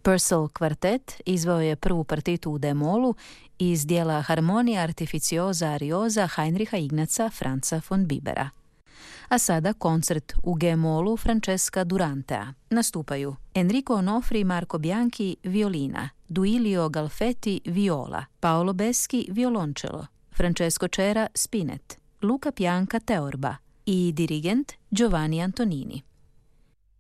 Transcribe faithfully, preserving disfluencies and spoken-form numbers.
Purcell kvartet izveo je prvu partitu u D-molu iz dijela Harmonija artificiosa ariosa Heinricha Ignaca Franza von Bibera. A sada koncert u G-molu Francesca Durantea. Nastupaju Enrico Onofri i Marco Bianchi violina, Duilio Galfetti viola, Paolo Beschi violončelo, Francesco Cera spinet, Luca Pianca teorba i dirigent Giovanni Antonini.